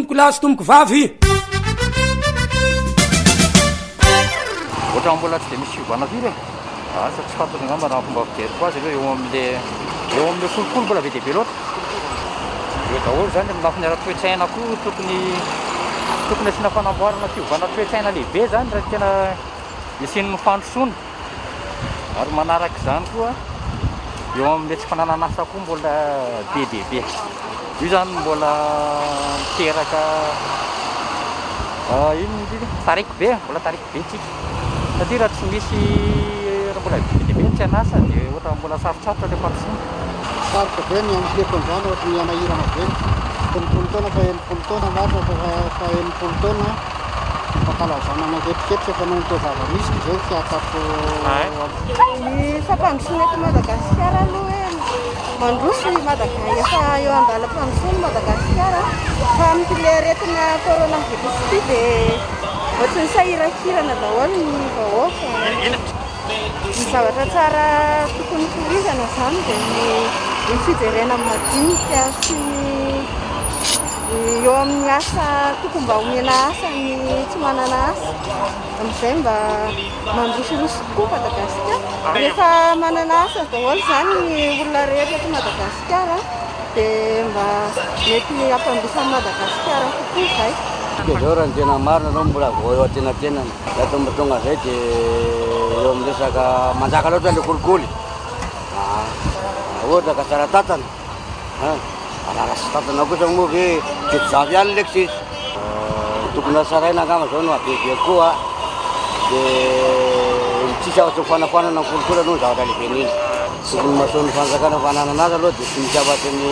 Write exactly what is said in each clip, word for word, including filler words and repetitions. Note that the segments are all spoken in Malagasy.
tomboko lahy sy tomboko vavy. Ohatra mbola tsy dia misy fiovana firy asa tsy fantatra angamba raha fomba fijery koa azy aloha eo amin'le eo amin'le folofolo mbola be dia be loatra. Eo daholo zany amin'ny lafiny ara-toetr'aina koa tokony tokony asiana fanamboarana fiovana toe-tsaina lehibe zany raha tena isian'ny fandrosoana. Ary manaraka izany koa eo amin'le tsy fananana asa koa mbola be dia be. Io zany mbola miteraka ino tariko be mbola tariko be tsika satria raha tsy misy raha mbola be dia be tsy anasa dia ohatra mbola sarotsarotra ilay fandrosoana. Sarotra be ny ampieko an'izany ohatra ny anahirana be telopolo taona fa enimpolo taona maro fa enimpolo taona fankalazana matetiketitra efa noho nytao zava-misy izay fiatsako ny fampandrosoana eto Madagasikara aloha hoe mandroso Madagasikara efa eo andalam-pandrosoana Madagasikara fa amin'ity aretina coronavirus ity dia ohatran'ny sahirakirana daholo ny vahoaka. Ny zavatra tsara tokony torizana zany dia ny fijerena madinika sy eo amin'ny asa tokony mba omena asa ny tsy manana asa amin'izay mba mandrosoroso koa Madagasikara. Rehefa manana asa daholo zany ny olona rehetra eto Madagasikara dia mba mety hampandrosan'i Madagasikara kokoa izay. Dia zao raha ny tena marina anao mbola vao eo an-tenatena raha tomba tonga izay dia eo amin'ny resaka manjaka loatra ilay kolikoly. Ohatra ka tsara tatana anara sy tatana kosa moa ve fito zavy ihany leky sisy tokony asaraina angamba zao no abebe koa dia tsisy afatsy mifanafanana ny kolikoly aloha ny zavatra lehibe n'iny. Tokony mahasoa ny fanjakana fananana azy aloha dia tsy misy afatsy ny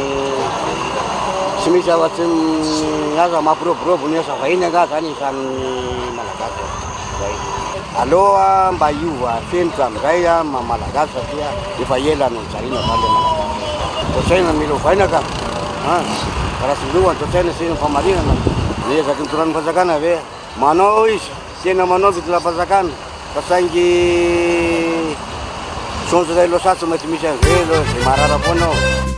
tsy misy afatsy aza mampiroborobo ny asa vahiny anga zany isan'ny malagasy zay. Aloha mba hiova fenitra amin'izay a malagasy satria efa ela no nijariana zany le malagasy. Toe-tsaina mila ovaina ka raha sy lohany toe-tsaina sy ny famarinana niezaky nitoran'ny fanjakana ve manao izy tena manao fitoram-panjakana fa saingy sonjo iray loasatsy mety misy an'izay aloha dia marara foana ao.